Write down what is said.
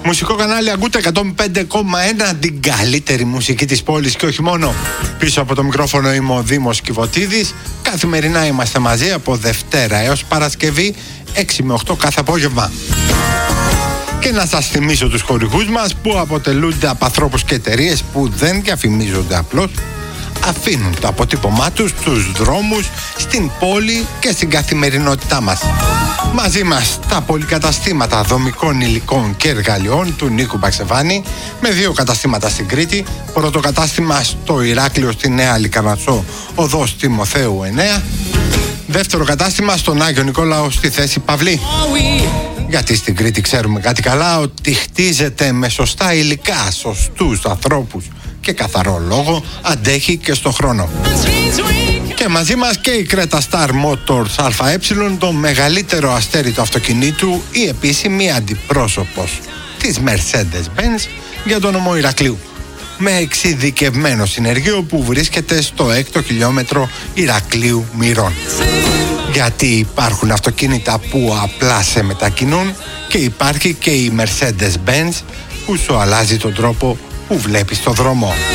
Μουσικό κανάλι ακούτε 105,1, την καλύτερη μουσική της πόλης και όχι μόνο. Πίσω από το μικρόφωνο είμαι ο Δήμος Κιβωτίδης. Καθημερινά είμαστε μαζί από Δευτέρα έως Παρασκευή 6 με 8 κάθε απόγευμα. Και να σας θυμίσω τους χορηγούς μας που αποτελούνται από ανθρώπους και εταιρείες που δεν διαφημίζονται απλώς. Αφήνουν το αποτύπωμά τους στους δρόμους, στην πόλη και στην καθημερινότητά μας. Μαζί μας τα πολυκαταστήματα δομικών υλικών και εργαλειών του Νίκου Μπαξεβάνη, με 2 καταστήματα στην Κρήτη. Πρώτο κατάστημα στο Ηράκλειο στη Νέα Λυκαβατσό, οδός Τιμοθέου 9. Δεύτερο κατάστημα στον Άγιο Νικόλαο στη θέση Παυλή. Γιατί στην Κρήτη ξέρουμε κάτι καλά, ότι χτίζεται με σωστά υλικά, σωστούς ανθρώπους και καθαρό λόγο, αντέχει και στον χρόνο. Και μαζί μας και η Creta Star Motors ΑΕ, το μεγαλύτερο αστέρι του αυτοκινήτου, η επίσημη αντιπρόσωπος της Mercedes-Benz για τον νομό Ηρακλείου, με εξειδικευμένο συνεργείο που βρίσκεται στο 6ο χιλιόμετρο Ηρακλείου Μυρών. Γιατί υπάρχουν αυτοκίνητα που απλά σε μετακινούν και υπάρχει και η Mercedes-Benz που σου αλλάζει τον τρόπο που βλέπεις το δρόμο.